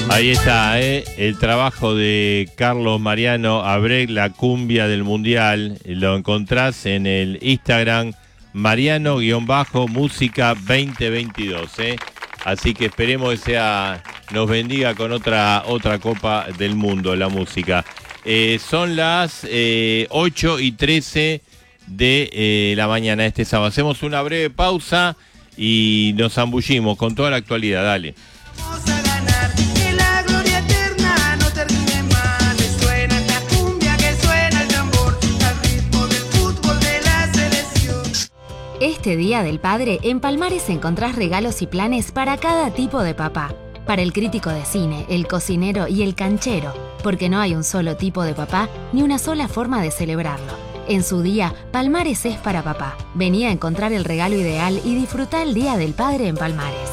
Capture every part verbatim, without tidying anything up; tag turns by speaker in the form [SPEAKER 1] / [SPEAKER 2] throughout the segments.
[SPEAKER 1] Ahí está, ¿eh? El trabajo de Carlos Mariano Abreg, la cumbia del mundial. Lo encontrás en el Instagram Mariano-Música veinte veintidós, ¿eh? Así que esperemos que sea, nos bendiga con otra, otra Copa del Mundo, la música. Eh, son las eh, ocho y trece de eh, la mañana este sábado. Hacemos una breve pausa y nos zambullimos con toda la actualidad. Dale.
[SPEAKER 2] Vamos a ganar, que la gloria eterna no termine mal. Suena esta cumbia que suena el tambor, al ritmo del fútbol de la selección.
[SPEAKER 3] Este Día del Padre, en Palmares encontrás regalos y planes para cada tipo de papá. Para el crítico de cine, el cocinero y el canchero, porque no hay un solo tipo de papá ni una sola forma de celebrarlo. En su día, Palmares es para papá. Vení a encontrar el regalo ideal y disfrutá el Día del Padre en Palmares.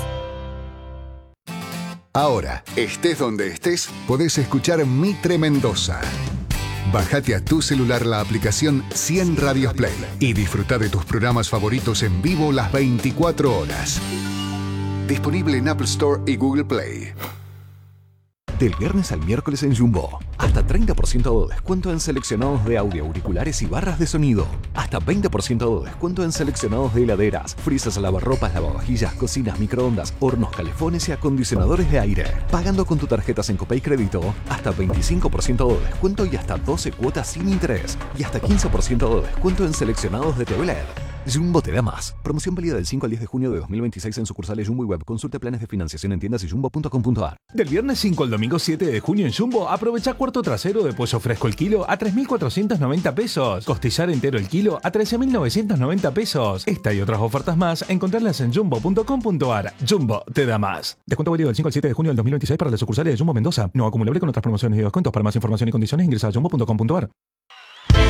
[SPEAKER 4] Ahora, estés donde estés, podés escuchar Mitre Mendoza. Bájate a tu celular la aplicación cien Radios Play y disfruta de tus programas favoritos en vivo las veinticuatro horas. Disponible en Apple Store y Google Play.
[SPEAKER 5] Del viernes al miércoles en Jumbo. Hasta treinta por ciento de descuento en seleccionados de audio, auriculares y barras de sonido. Hasta veinte por ciento de descuento en seleccionados de heladeras, frisas, lavarropas, lavavajillas, cocinas, microondas, hornos, calefones y acondicionadores de aire. Pagando con tu tarjeta Sencopay Crédito, hasta veinticinco por ciento de descuento y hasta doce cuotas sin interés. Y hasta quince por ciento de descuento en seleccionados de T V L E D. Jumbo te da más. Promoción válida del cinco al diez de junio de dos mil veintiséis en sucursales Jumbo y Web. Consulte planes de financiación en tiendas y jumbo punto com punto a r.
[SPEAKER 6] Del viernes cinco al domingo siete de junio en Jumbo, aprovecha cuarto trasero de pollo fresco el kilo a tres mil cuatrocientos noventa pesos. Costillar entero el kilo a trece mil novecientos noventa pesos. Esta y otras ofertas más, encontrarlas en jumbo punto com punto a r. Jumbo te da más. Descuento válido del cinco al siete de junio del dos mil veintiséis para las sucursales de Jumbo Mendoza. No acumulable con otras promociones y descuentos. Para más información y condiciones ingresa a jumbo punto com punto a r.